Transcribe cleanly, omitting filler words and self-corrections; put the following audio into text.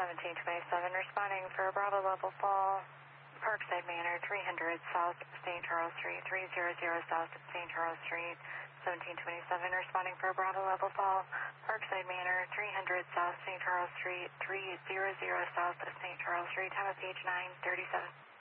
1727, responding for Bravo Level Fall, Parkside Manor, 300 South St. Charles Street, 300 South St. Charles Street, 1727, responding for Bravo Level Fall, Parkside Manor, 300 South St. Charles Street, 300 South St. Charles Street, time of page 9:37.